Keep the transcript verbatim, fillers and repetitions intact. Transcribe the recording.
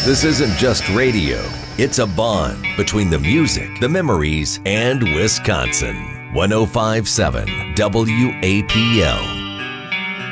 This isn't just radio. It's a bond between the music, the memories, and Wisconsin. one oh five point seven W A P L.